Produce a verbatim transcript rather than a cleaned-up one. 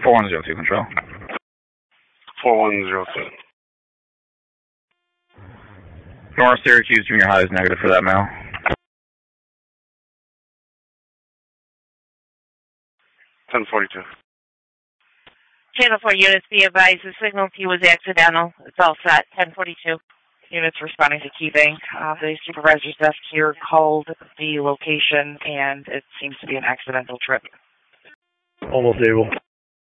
four one zero two control. four one zero two. North Syracuse Junior High is negative for that mail. ten forty-two. Channel four units, be advised, the signal to you was accidental. It's all set, ten forty-two. Units responding to Key Bank. Uh, the supervisor's desk here called the location, and it seems to be an accidental trip. Almost able.